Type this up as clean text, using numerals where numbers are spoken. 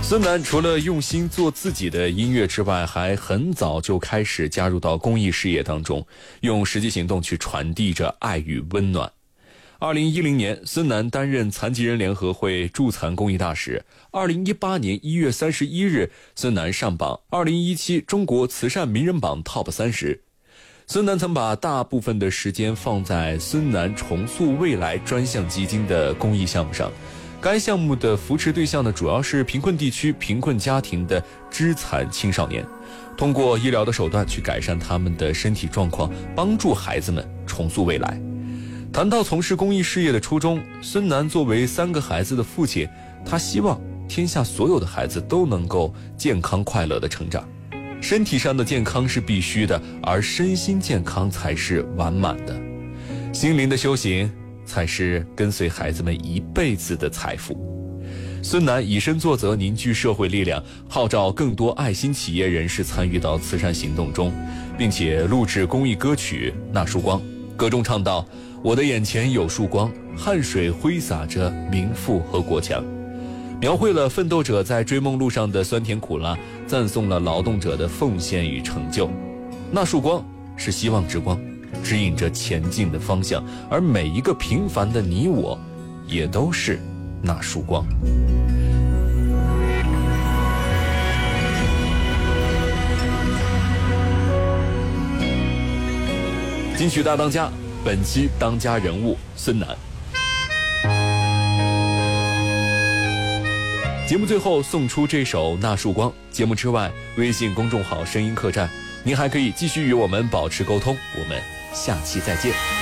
孙楠除了用心做自己的音乐之外，还很早就开始加入到公益事业当中，用实际行动去传递着爱与温暖。2010年，孙楠担任残疾人联合会助残公益大使。2018年1月31日，孙楠上榜2017中国慈善名人榜 TOP 30。孙楠曾把大部分的时间放在孙楠重塑未来专项基金的公益项目上。该项目的扶持对象呢，主要是贫困地区贫困家庭的肢残青少年，通过医疗的手段去改善他们的身体状况，帮助孩子们重塑未来。谈到从事公益事业的初衷，孙楠作为3个孩子的父亲，他希望天下所有的孩子都能够健康快乐的成长。身体上的健康是必须的，而身心健康才是完满的。心灵的修行才是跟随孩子们一辈子的财富。孙楠以身作则，凝聚社会力量，号召更多爱心企业人士参与到慈善行动中，并且录制公益歌曲《那束光》，歌中唱道：我的眼前有束光，汗水挥洒着民富和国强，描绘了奋斗者在追梦路上的酸甜苦辣，赞颂了劳动者的奉献与成就。那束光是希望之光，指引着前进的方向，而每一个平凡的你我也都是那束光。金曲大当家，本期当家人物孙楠。节目最后送出这首《那束光》。节目之外，微信公众号声音客栈，您还可以继续与我们保持沟通。我们下期再见。